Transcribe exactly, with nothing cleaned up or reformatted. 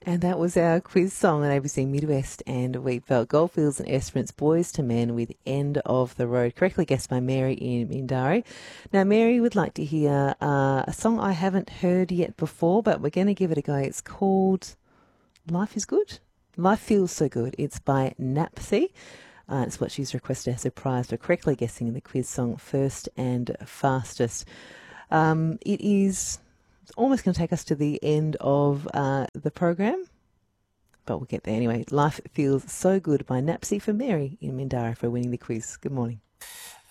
And that was our quiz song on A B C Midwest and Wheatbelt Goldfields and Esperance, Boys to Men with End of the Road. Correctly guessed by Mary in Mindari. Now, Mary would like to hear uh, a song I haven't heard yet before, but we're going to give it a go. It's called Life is Good? Life Feels So Good. It's by Napsy. Uh, it's what she's requested as a prize for correctly guessing the quiz song First and Fastest. Um, it is... It's almost going to take us to the end of uh, the program, but we'll get there anyway. Life Feels So Good by Napsy for Mary in Mindara for winning the quiz. Good morning.